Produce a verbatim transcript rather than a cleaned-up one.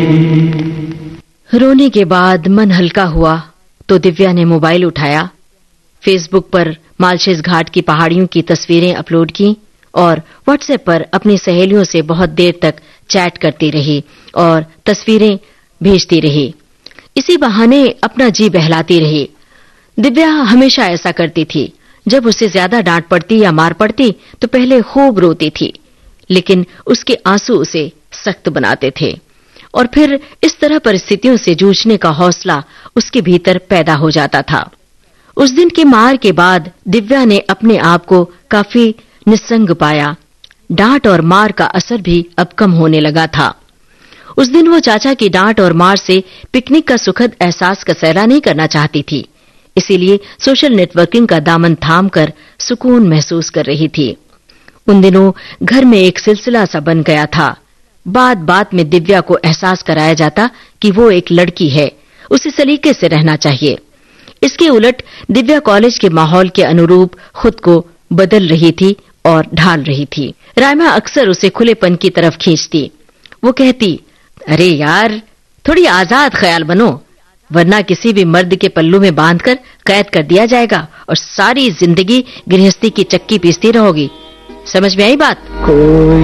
रोने के बाद मन हल्का हुआ तो दिव्या ने मोबाइल उठाया, फेसबुक पर मालशेज घाट की पहाड़ियों की तस्वीरें अपलोड की और व्हाट्सएप पर अपनी सहेलियों से बहुत देर तक चैट करती रही और तस्वीरें भेजती रही। इसी बहाने अपना जी बहलाती रही। दिव्या हमेशा ऐसा करती थी। जब उसे ज्यादा डांट पड़ती या मार पड़ती तो पहले खूब रोती थी, लेकिन उसके आंसू उसे सख्त बनाते थे और फिर इस तरह परिस्थितियों से जूझने का हौसला उसके भीतर पैदा हो जाता था। उस दिन की मार के बाद दिव्या ने अपने आप को काफी निस्संग पाया। डांट और मार का असर भी अब कम होने लगा था। उस दिन वो चाचा की डांट और मार से पिकनिक का सुखद एहसास का सैरा नहीं करना चाहती थी, इसीलिए सोशल नेटवर्किंग का दामन थामकर सुकून महसूस कर रही थी। उन दिनों घर में एक सिलसिला सा बन गया था। बात बात में दिव्या को एहसास कराया जाता कि वो एक लड़की है, उसे सलीके से रहना चाहिए। इसके उलट दिव्या कॉलेज के माहौल के अनुरूप खुद को बदल रही थी और ढाल रही थी। रायमा अक्सर उसे खुलेपन की तरफ खींचती। वो कहती, अरे यार, थोड़ी आजाद ख्याल बनो, वरना किसी भी मर्द के पल्लू में बांधकर कैद कर दिया जाएगा और सारी जिंदगी गृहस्थी की चक्की पीसती रहोगी। समझ में आई बात?